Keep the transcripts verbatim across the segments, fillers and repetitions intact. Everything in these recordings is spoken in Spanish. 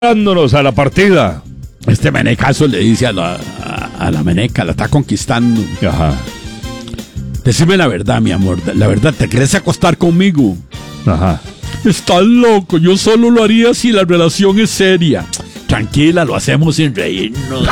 Dándonos a la partida. Este menecazo le dice a la, a, a la meneca, la está conquistando. Ajá. Decime la verdad, mi amor. La verdad, ¿te querés acostar conmigo? Ajá. Estás loco, yo solo lo haría si la relación es seria. Tranquila, lo hacemos sin reírnos.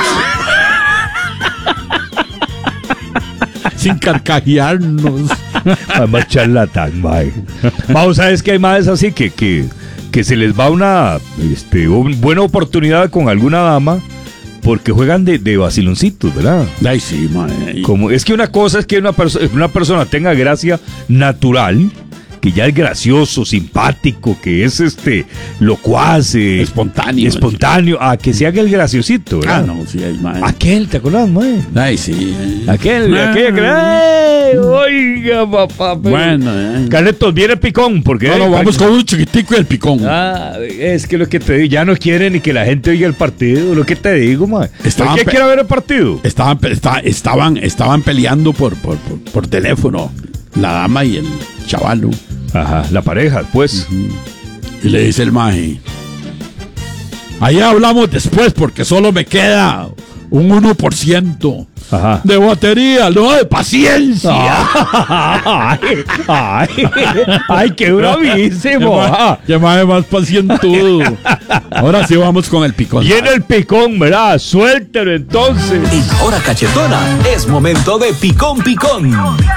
Sin carcajearnos. Vamos charlatán, mae. Vamos, ¿sabes que hay más así que, que, que se les va una este, una buena oportunidad con alguna dama porque juegan de, de vaciloncitos, ¿verdad? Ay, sí, mae. Como, es que una cosa es que una, perso- una persona tenga gracia natural, que ya es gracioso, simpático, que es este locuaz, eh, Espontáneo. espontáneo, a que se haga el graciosito, ¿verdad? Ah, no, sí, ay, mae. Aquel, ¿te acuerdas, mae? Ay, sí. eh. Aquel, Ah. aquel, que ¡ay! Oiga, papá. pero- Bueno, eh. Carletos, viene el picón, porque No, no, vamos con un chiquitico y el picón. Ah, es que lo que te digo, ya no quieren ni que la gente oiga el partido, lo que te digo, man. Estaban ¿Quién pe- quiere ver el partido? Estaban, pe- esta- estaban, estaban peleando por, por, por, por teléfono, la dama y el chavalo. Ajá, la pareja, pues. Y le dice el maje: ahí hablamos después porque solo me queda un uno por ciento Ajá. de batería, no de paciencia. Ay, ay, ay, qué bravísimo. Ya Ajá. ya maje más pacientudo. Ahora sí vamos con el picón. Viene el picón, ¿verdad? Suéltelo entonces. En la hora cachetona es momento de Picón Picón.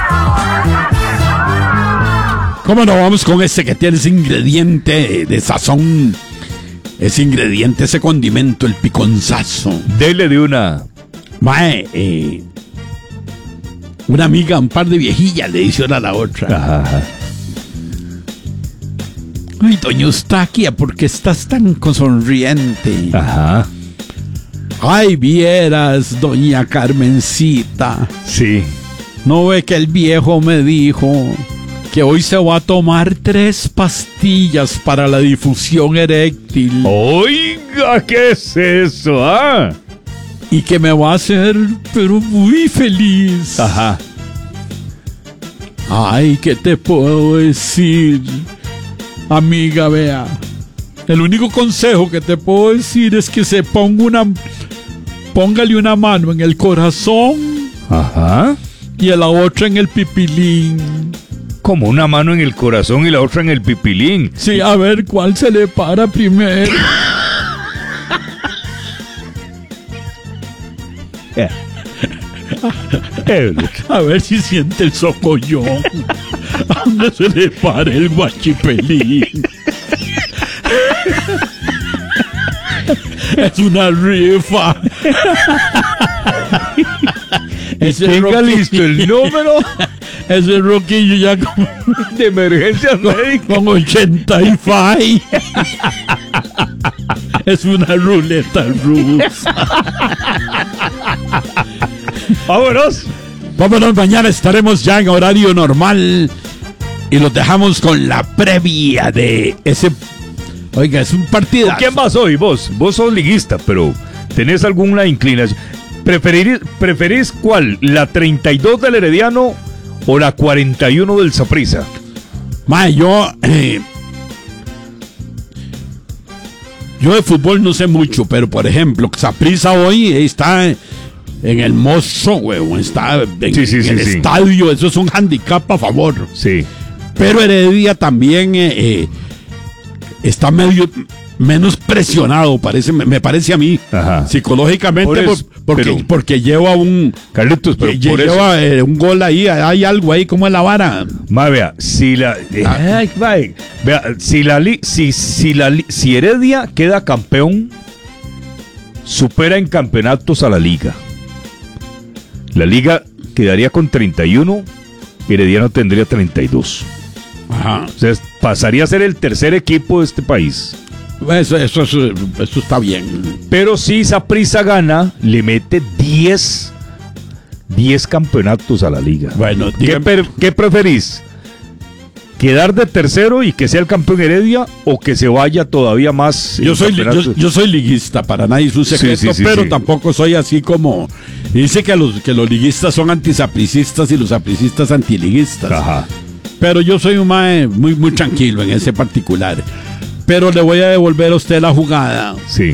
¿Cómo no vamos con ese que tiene ese ingrediente de sazón? Ese ingrediente, ese condimento, el piconzazo. Dele de una. Mae, eh, una amiga, un par de viejillas le dice una a la otra: Ajá, ajá. ay, doña Eustaquia, ¿por qué estás tan sonriente? Ajá. Ay, vieras, doña Carmencita, Sí. ¿no ve que el viejo me dijo que hoy se va a tomar tres pastillas para la difusión eréctil Oiga, ¿qué es eso? Ah. y que me va a hacer, pero muy feliz? Ajá. Ay, ¿qué te puedo decir, amiga? Vea, el único consejo que te puedo decir es que se ponga una, póngale una mano en el corazón Ajá. y la otra en el pipilín. Como una mano en el corazón y la otra en el pipilín. Sí, a ver cuál se le para primero. A ver si siente el socollón. ¿A dónde se le para el guachipelín? Es una rifa. Ese Tenga Rocky- listo el número Ese roquillo ya con, de emergencia médica. con ochenta y cinco. Es una ruleta rusa. Vámonos. Vámonos, mañana estaremos ya en horario normal y los dejamos con la previa de ese. Oiga, es un partido. ¿Con quién vas hoy vos? Vos sos liguista, pero ¿tenés alguna inclinación? ¿Preferir, ¿Preferís cuál? ¿La treinta y dos del Herediano o la cuarenta y uno del Saprissa? Mae, yo. eh, yo de fútbol no sé mucho, pero por ejemplo, Saprissa hoy está en el mozo, huevón. Está en, Sí, sí, en sí, el sí. estadio. Eso es un handicap a favor. Sí. Pero Heredia también eh, eh, está medio menos presionado, parece, me, me parece a mí, Ajá. psicológicamente, Por eso, por- porque, pero- porque lleva un Carlitos, pero lle- por eso. lleva eh, un gol ahí, hay algo ahí, como es la vara. Ma, vea, si la. eh, Ah. ay, mae, vea, si la li- si, si la li- si Heredia queda campeón, supera en campeonatos a la liga. La liga quedaría con treinta y uno, Herediano tendría treinta y dos. Ajá. O sea, pasaría a ser el tercer equipo de este país. Eso, eso, eso, eso está bien. Pero si Saprissa gana, le mete diez, diez campeonatos a la liga. Bueno, ¿Qué, dígame- per- ¿Qué preferís? ¿Quedar de tercero y que sea el campeón Heredia o que se vaya todavía más? en Yo soy, li- yo, campeonatos? yo soy liguista, para nadie es un secreto, Sí, sí, sí, pero sí. tampoco soy así como. Dice que los, que los liguistas son antisapricistas y los sapricistas antiliguistas. Ajá. Pero yo soy un mae muy, muy tranquilo en ese particular. pero le voy a devolver a usted la jugada. Sí.